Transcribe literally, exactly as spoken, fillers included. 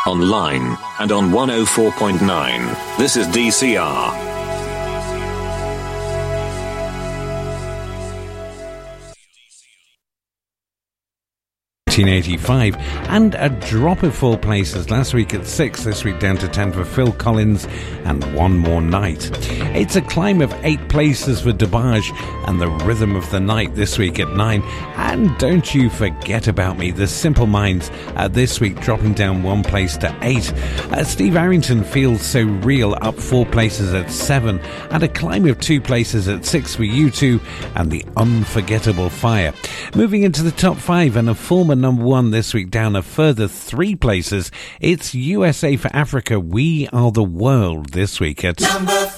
online, and on one oh four point nine. This is D C R. nineteen eighty-five, and a drop of four places last week at six, this week down to ten for Phil Collins and One More Night. It's a climb of eight places for DeBarge and The Rhythm of the Night this week at nine. And Don't You Forget About Me, The Simple Minds, uh, this week dropping down one place to eight. Uh, Steve Arrington, Feels So Real, up four places at seven, and a climb of two places at six for U two and The Unforgettable Fire. Moving into the top five, and a former number one this week down a further three places, it's U S A for Africa, We Are the World this week at number